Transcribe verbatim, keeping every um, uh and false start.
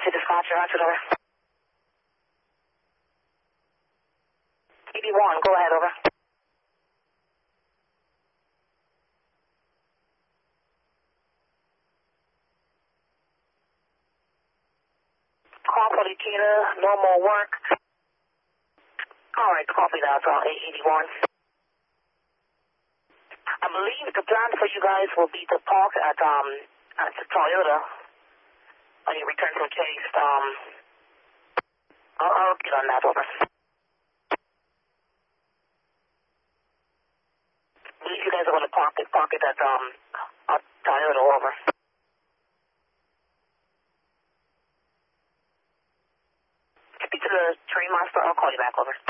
to dispatcher, Roger, over. eighty-one, go ahead, over. Call for Tina, no more work. All right, copy that, uh, eight eighty-one. I believe the plan for you guys will be to park at, um, at the Toyota on your return from Chase. Um, I'll, I'll get on that, over. I believe you guys are going to park it, park it at, um, at Toyota, over. Speak to the train master, I'll call you back, over.